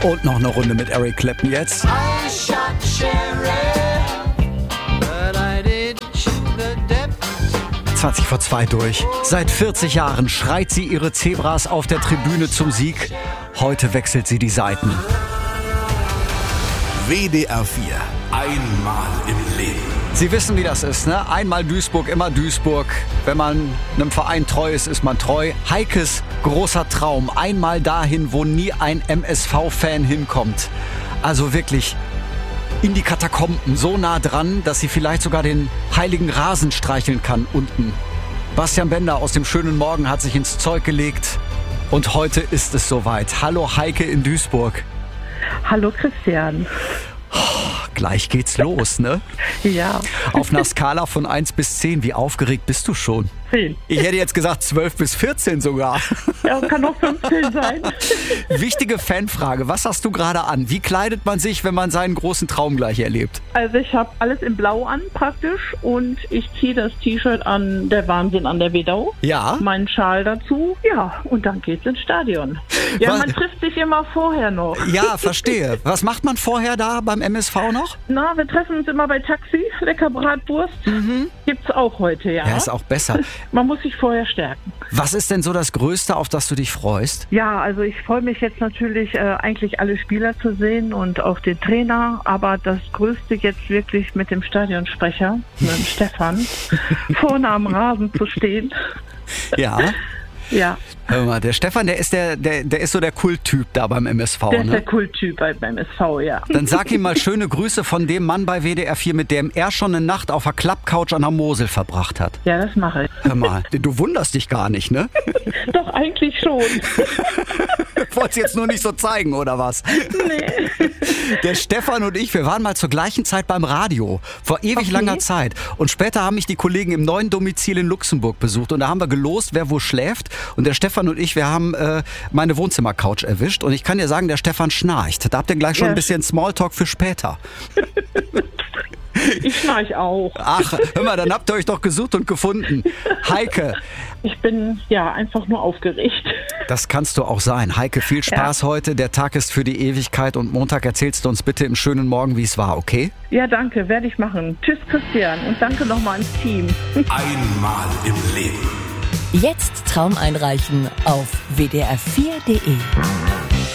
Und noch eine Runde mit Eric Clapton jetzt. I shot sheriff, but I didn't shoot the deputy. 20 vor 2 durch. Seit 40 Jahren schreit sie ihre Zebras auf der Tribüne zum Sieg. Heute wechselt sie die Seiten. WDR 4. Einmal im Leben. Sie wissen, wie das ist, ne? Einmal Duisburg, immer Duisburg. Wenn man einem Verein treu ist, ist man treu. Heikes großer Traum. Einmal dahin, wo nie ein MSV-Fan hinkommt. Also wirklich in die Katakomben. So nah dran, dass sie vielleicht sogar den heiligen Rasen streicheln kann unten. Bastian Bender aus dem schönen Morgen hat sich ins Zeug gelegt. Und heute ist es soweit. Hallo Heike in Duisburg. Hallo Christian. Gleich geht's los, ne? Ja. Auf einer Skala von 1 bis 10, wie aufgeregt bist du schon? 10. Ich hätte jetzt gesagt 12 bis 14 sogar. Ja, kann auch 15 sein. Wichtige Fanfrage, was hast du gerade an? Wie kleidet man sich, wenn man seinen großen Traum gleich erlebt? Also ich habe alles in Blau an praktisch und ich ziehe das T-Shirt an, der Wahnsinn an der Wedau. Ja. Meinen Schal dazu. Ja, und dann geht's ins Stadion. Ja, man trifft sich immer vorher noch. Ja, verstehe. Was macht man vorher da beim MSV noch? Na, wir treffen uns immer bei Taxi. Lecker Bratwurst. Gibt's auch heute, ja. Ja, ist auch besser. Man muss sich vorher stärken. Was ist denn so das Größte, auf das du dich freust? Ja, also ich freue mich jetzt natürlich eigentlich alle Spieler zu sehen und auch den Trainer, aber das Größte jetzt wirklich mit dem Stadionsprecher, mit dem Stefan, vorne am Rasen zu stehen. Ja. Ja. Hör mal, der Stefan, der ist so der Kulttyp da beim MSV, Der ist ne? der Kulttyp beim SV, ja. Dann sag ihm mal schöne Grüße von dem Mann bei WDR 4, mit dem er schon eine Nacht auf der Klappcouch an der Mosel verbracht hat. Ja, das mache ich. Hör mal, du wunderst dich gar nicht, ne? Doch, eigentlich schon. Wollt's jetzt nur nicht so zeigen, oder was? Nee. Der Stefan und ich, wir waren mal zur gleichen Zeit beim Radio. Vor ewig langer Zeit. Und später haben mich die Kollegen im neuen Domizil in Luxemburg besucht. Und da haben wir gelost, wer wo schläft. Und der Stefan und ich, wir haben meine Wohnzimmercouch erwischt. Und ich kann dir sagen, der Stefan schnarcht. Da habt ihr gleich schon ein bisschen Smalltalk für später. Ich schnarch auch. Ach, hör mal, dann habt ihr euch doch gesucht und gefunden. Heike. Ich bin ja einfach nur aufgeregt. Das kannst du auch sein. Heike, viel Spaß heute. Der Tag ist für die Ewigkeit und Montag erzählst du uns bitte im schönen Morgen, wie es war, okay? Ja, danke, werde ich machen. Tschüss, Christian, und danke nochmal ans Team. Einmal im Leben. Jetzt Traum einreichen auf wdr4.de.